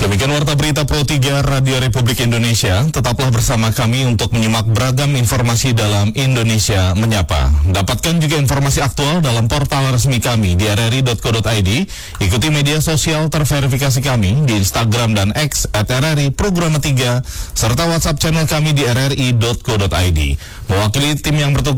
Demikian Warta Berita Pro 3 Radio Republik Indonesia. Tetaplah bersama kami untuk menyimak beragam informasi dalam Indonesia Menyapa. Dapatkan juga informasi aktual dalam portal resmi kami di rri.co.id. Ikuti media sosial terverifikasi kami di Instagram dan X @RRI Programa 3 serta WhatsApp channel kami di rri.co.id. Mewakili tim yang bertugas